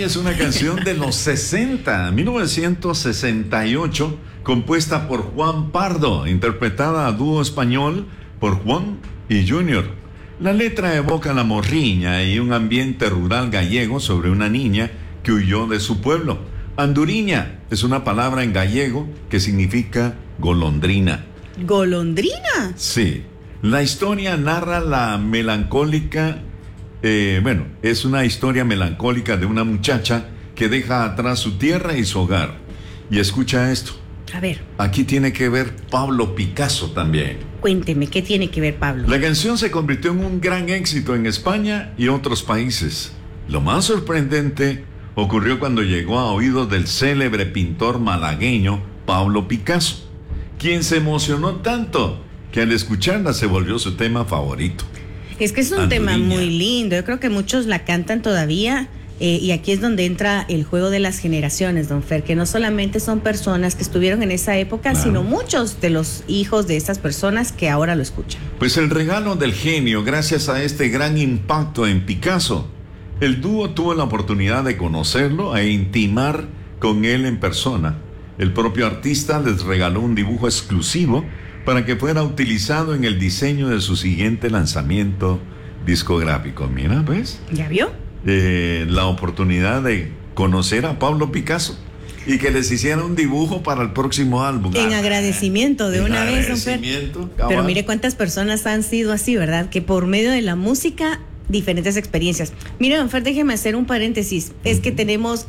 es una canción de los 60, 1968, compuesta por Juan Pardo, interpretada a dúo español por Juan y Junior. La letra evoca la morriña y un ambiente rural gallego sobre una niña que huyó de su pueblo. Anduriña es una palabra en gallego que significa golondrina. ¿Golondrina? Sí. La historia narra la melancólica, es una historia melancólica de una muchacha que deja atrás su tierra y su hogar. Y escucha esto. A ver. Aquí tiene que ver Pablo Picasso también. Cuénteme, ¿qué tiene que ver Pablo? La canción se convirtió en un gran éxito en España y otros países. Lo más sorprendente ocurrió cuando llegó a oídos del célebre pintor malagueño Pablo Picasso, quien se emocionó tanto que al escucharla se volvió su tema favorito. Es que es un tema muy lindo. Yo creo que muchos la cantan todavía. Y aquí es donde entra el juego de las generaciones, don Fer, que no solamente son personas que estuvieron en esa época, sino muchos de los hijos de estas personas que ahora lo escuchan. Pues el regalo del genio, gracias a este gran impacto en Picasso, el dúo tuvo la oportunidad de conocerlo e intimar con él en persona. El propio artista les regaló un dibujo exclusivo para que fuera utilizado en el diseño de su siguiente lanzamiento discográfico. Mira, ¿ves? ¿Ya vio? La oportunidad de conocer a Pablo Picasso y que les hiciera un dibujo para el próximo álbum. En agradecimiento de una vez, don Fer. Pero mire cuántas personas han sido así, ¿verdad? Que por medio de la música, diferentes experiencias. Mire, don Fer, déjeme hacer un paréntesis. Es que tenemos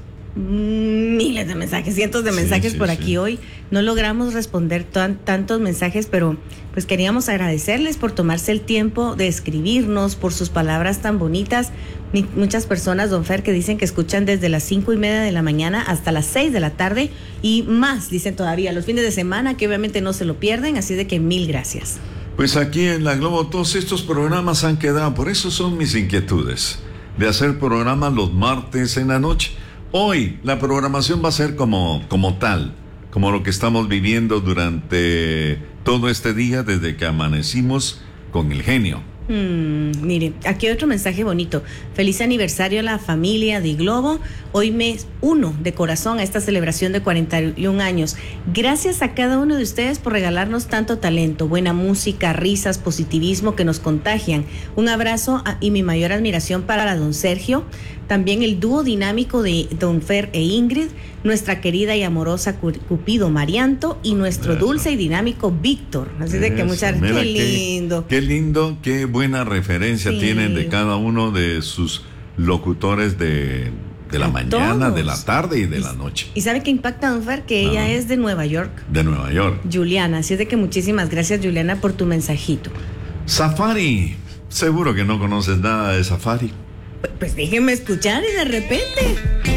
miles de mensajes, cientos de mensajes por aquí hoy. No logramos responder tantos mensajes, pero pues queríamos agradecerles por tomarse el tiempo de escribirnos, por sus palabras tan bonitas. Muchas personas, don Fer, que dicen que escuchan desde las 5:30 de la mañana hasta las 6 de la tarde y más, dicen todavía, los fines de semana, que obviamente no se lo pierden, así de que mil gracias. Pues aquí en La Globo todos estos programas han quedado, por eso son mis inquietudes, de hacer programas los martes en la noche. Hoy la programación va a ser como tal, como lo que estamos viviendo durante todo este día desde que amanecimos con el genio. Mire, aquí hay otro mensaje bonito. Feliz aniversario a la familia de Globo. Hoy mes 1 de corazón a esta celebración de 41 años. Gracias a cada uno de ustedes por regalarnos tanto talento, buena música, risas, positivismo que nos contagian. Un abrazo y mi mayor admiración para don Sergio. También el dúo dinámico de don Fer e Ingrid, nuestra querida y amorosa Cupido Marianto y nuestro dulce y dinámico Víctor. Así de que muchas gracias. Qué lindo. Qué lindo, qué buena referencia tienen de cada uno de sus locutores de la mañana, todos, de la tarde y de la noche. ¿Y sabe qué impacta, don Fer? Que ella es de Nueva York. De Nueva York. Juliana, así es de que muchísimas gracias, Juliana, por tu mensajito. Safari, seguro que no conoces nada de Safari. Pues déjenme escuchar y de repente.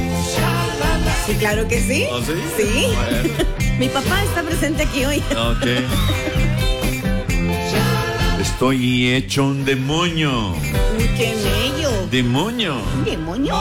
Sí, claro que sí. ¿Oh, sí? Sí. Bueno. Mi papá está presente aquí hoy. Ok. Estoy hecho un demonio. Uy, qué bello. Demonio. ¿Un demonio?